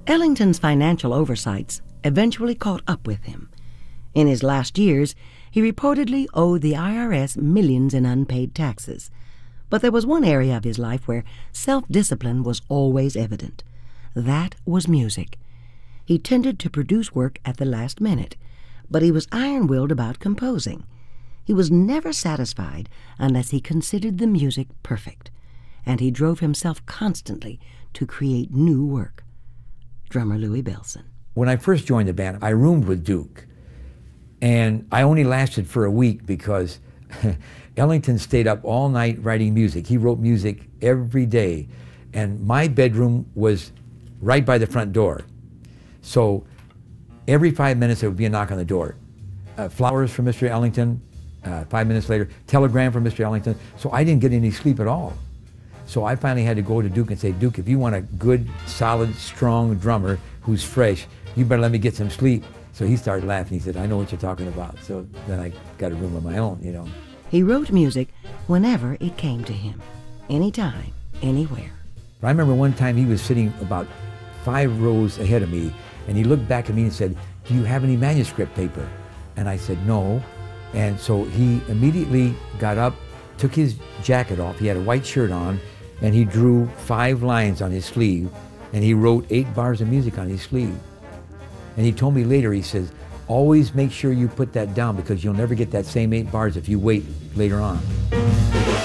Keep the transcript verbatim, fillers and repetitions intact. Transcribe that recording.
Ellington's financial oversights eventually caught up with him. In his last years, he reportedly owed the I R S millions in unpaid taxes. But there was one area of his life where self-discipline was always evident. That was music. He tended to produce work at the last minute, but he was iron-willed about composing. He was never satisfied unless he considered the music perfect, and he drove himself constantly to create new work. Drummer Louie Bellson. When I first joined the band, I roomed with Duke, and I only lasted for a week because Ellington stayed up all night writing music. He wrote music every day, and my bedroom was right by the front door. So every five minutes there would be a knock on the door. Uh, flowers from Mister Ellington, uh, five minutes later, telegram from Mister Ellington. So I didn't get any sleep at all. So I finally had to go to Duke and say, Duke, if you want a good, solid, strong drummer who's fresh, you better let me get some sleep. So he started laughing. He said, I know what you're talking about. So then I got a room of my own, you know. He wrote music whenever it came to him, anytime, anywhere. I remember one time he was sitting about five rows ahead of me, and he looked back at me and said, do you have any manuscript paper? And I said, no. And so he immediately got up, took his jacket off, he had a white shirt on, and he drew five lines on his sleeve, and he wrote eight bars of music on his sleeve. And he told me later, he says, always make sure you put that down because you'll never get that same eight bars if you wait later on.